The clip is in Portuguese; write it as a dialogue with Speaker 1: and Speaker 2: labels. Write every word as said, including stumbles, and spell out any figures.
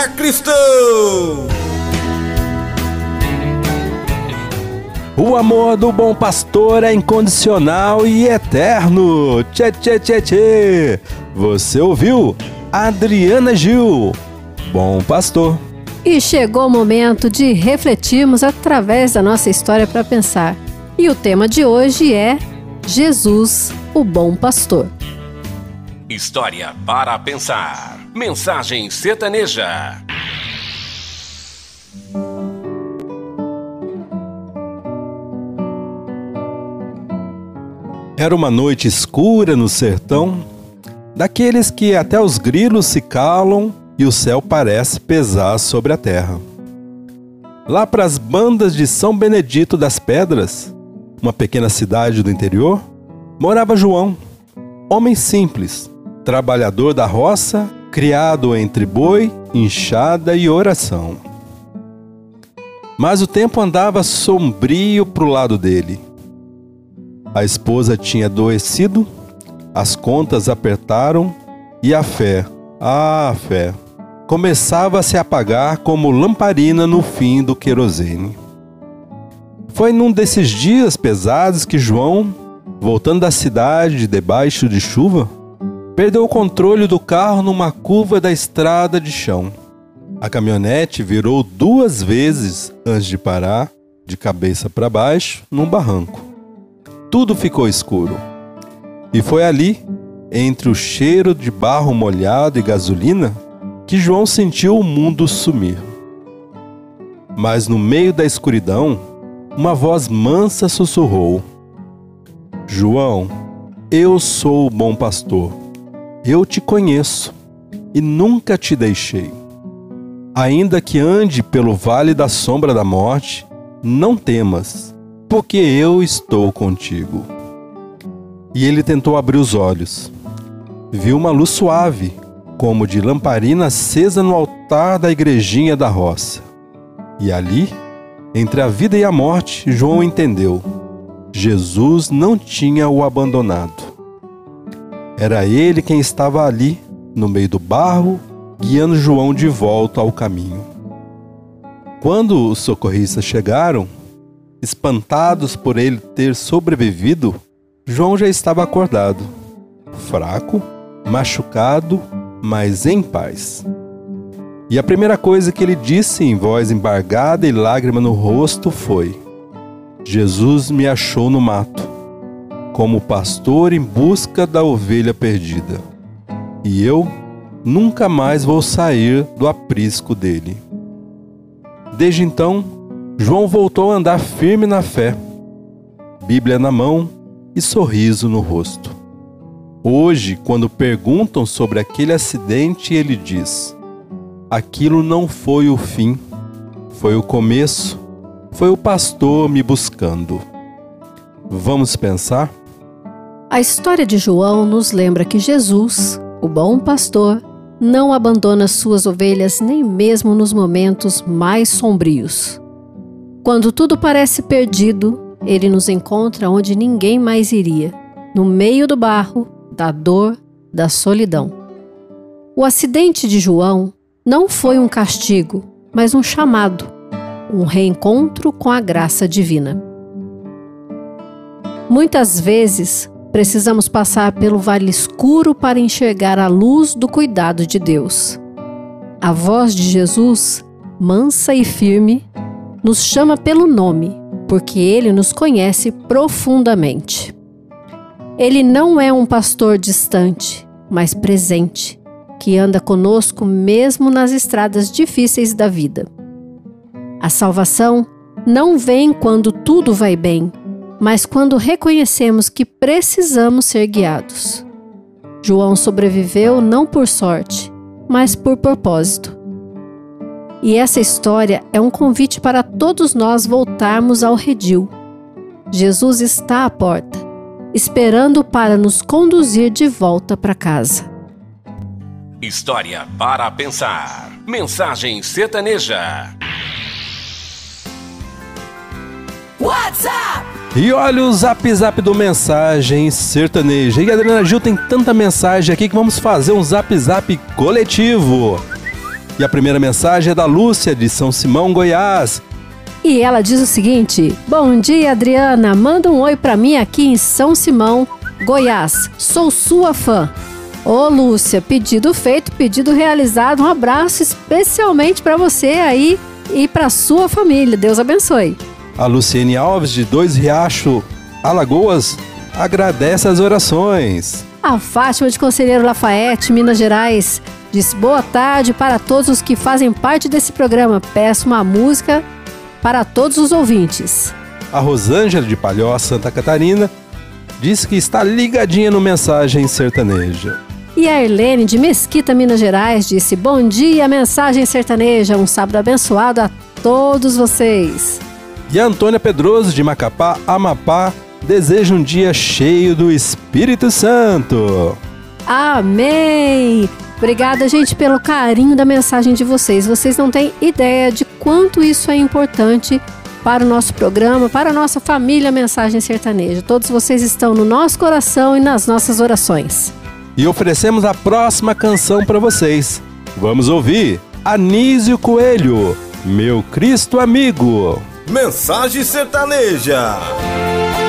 Speaker 1: Olá, cristão!
Speaker 2: O amor do bom pastor é incondicional e eterno. Tchê, tchê, tchê, tchê. Você ouviu? Adriana Gil, Bom Pastor.
Speaker 3: E chegou o momento de refletirmos através da nossa história para pensar. E o tema de hoje é Jesus, o Bom Pastor.
Speaker 4: História para pensar. Mensagem sertaneja.
Speaker 2: Era uma noite escura no sertão, daqueles que até os grilos se calam e o céu parece pesar sobre a terra. Lá para as bandas de São Benedito das Pedras, uma pequena cidade do interior, morava João, homem simples, trabalhador da roça, criado entre boi, enxada e oração. Mas o tempo andava sombrio para o lado dele. A esposa tinha adoecido, as contas apertaram e a fé, ah, a fé, começava a se apagar como lamparina no fim do querosene. Foi num desses dias pesados que João, voltando da cidade debaixo de chuva, perdeu o controle do carro numa curva da estrada de chão. A caminhonete virou duas vezes antes de parar, de cabeça para baixo, num barranco. Tudo ficou escuro. E foi ali, entre o cheiro de barro molhado e gasolina, que João sentiu o mundo sumir. Mas no meio da escuridão, uma voz mansa sussurrou: João, eu sou o bom pastor. Eu te conheço e nunca te deixei. Ainda que ande pelo vale da sombra da morte, não temas, porque eu estou contigo. E ele tentou abrir os olhos. Viu uma luz suave, como de lamparina acesa no altar da igrejinha da roça. E ali, entre a vida e a morte, João entendeu: Jesus não tinha o abandonado. Era ele quem estava ali, no meio do barro, guiando João de volta ao caminho. Quando os socorristas chegaram, espantados por ele ter sobrevivido, João já estava acordado, fraco, machucado, mas em paz. E a primeira coisa que ele disse em voz embargada e lágrima no rosto foi: Jesus me achou no mato, como pastor em busca da ovelha perdida, e eu nunca mais vou sair do aprisco dele. Desde então, João voltou a andar firme na fé, Bíblia na mão e sorriso no rosto. Hoje, quando perguntam sobre aquele acidente, ele diz: aquilo não foi o fim, foi o começo, foi o pastor me buscando. Vamos pensar?
Speaker 3: A história de João nos lembra que Jesus, o bom pastor, não abandona suas ovelhas nem mesmo nos momentos mais sombrios. Quando tudo parece perdido, ele nos encontra onde ninguém mais iria, no meio do barro, da dor, da solidão. O acidente de João não foi um castigo, mas um chamado, um reencontro com a graça divina. Muitas vezes, precisamos passar pelo vale escuro para enxergar a luz do cuidado de Deus. A voz de Jesus, mansa e firme, nos chama pelo nome, porque Ele nos conhece profundamente. Ele não é um pastor distante, mas presente, que anda conosco mesmo nas estradas difíceis da vida. A salvação não vem quando tudo vai bem, mas quando reconhecemos que precisamos ser guiados. João sobreviveu não por sorte, mas por propósito. E essa história é um convite para todos nós voltarmos ao redil. Jesus está à porta, esperando para nos conduzir de volta para casa.
Speaker 4: História para pensar. Mensagem sertaneja.
Speaker 1: WhatsApp!
Speaker 2: E olha o zap zap do Mensagem Sertaneja. E a Adriana Gil tem tanta mensagem aqui que vamos fazer um zap zap coletivo. E a primeira mensagem é da Lúcia, de São Simão, Goiás.
Speaker 3: E ela diz o seguinte: bom dia, Adriana, manda um oi pra mim aqui em São Simão, Goiás. Sou sua fã. Ô Lúcia, pedido feito, pedido realizado. Um abraço especialmente pra você aí e pra sua família. Deus abençoe.
Speaker 2: A Luciene Alves, de Dois Riachos, Alagoas, agradece as orações.
Speaker 3: A Fátima de Conselheiro Lafayette, Minas Gerais, diz boa tarde para todos os que fazem parte desse programa. Peço uma música para todos os ouvintes.
Speaker 2: A Rosângela de Palhoça, Santa Catarina, diz que está ligadinha no Mensagem Sertaneja.
Speaker 3: E a Irlene de Mesquita, Minas Gerais, disse bom dia, Mensagem Sertaneja. Um sábado abençoado a todos vocês.
Speaker 2: E a Antônia Pedroso, de Macapá, Amapá, deseja um dia cheio do Espírito Santo.
Speaker 3: Amém! Obrigada, gente, pelo carinho da mensagem de vocês. Vocês não têm ideia de quanto isso é importante para o nosso programa, para a nossa família Mensagem Sertaneja. Todos vocês estão no nosso coração e nas nossas orações.
Speaker 2: E oferecemos a próxima canção para vocês. Vamos ouvir Anísio Coelho, Meu Cristo Amigo.
Speaker 1: Mensagem Sertaneja.